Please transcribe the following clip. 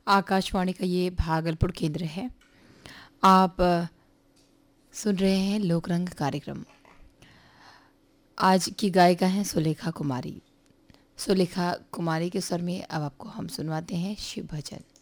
आकाशवाणी का ये भागलपुर केंद्र है। आप सुन रहे हैं लोकरंग कार्यक्रम। आज की गायिका हैं सुलेखा कुमारी। सुलेखा कुमारी के स्वर में अब आपको हम सुनवाते हैं शिव भजन।